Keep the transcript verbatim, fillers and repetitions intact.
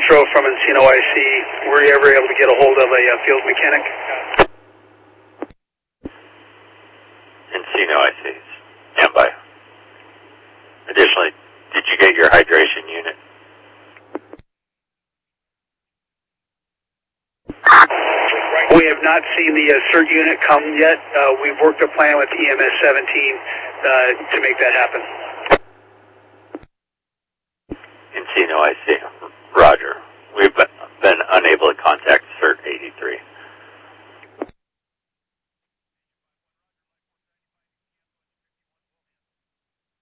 Castro from Encino I C. Were you ever able to get a hold of a uh, field mechanic? Encino I C. Stand by. Additionally, did you get your hydration unit? We have not seen the uh, CERT unit come yet. Uh, we've worked a plan with E M S seventeen uh, to make that happen. Encino I C. Roger. We've been unable to contact